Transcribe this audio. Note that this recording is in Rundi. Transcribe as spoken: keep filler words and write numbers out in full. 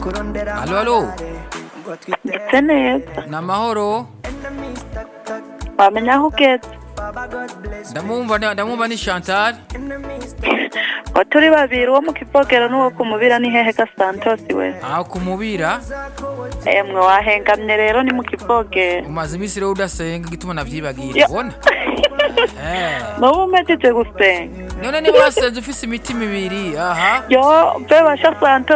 Allo, allo. Ndetse neza Ni amahoro. wamenya aho ugeze Ndamwumva ndamwumva ni Chantal. ngo turi babiri uwo mu kivogero n'uwo ku mubira ni hehe ga Santos we Aho kumubira. emwe wahengamye rero ni mu kivogero Umaze iminsi rero udasenga gituma navyibagiye Yo. ubona. Eh. n'ubu umejeje gusenga None niba wasenze ufise imitima ibiri. Aha. yo mbe basha Santos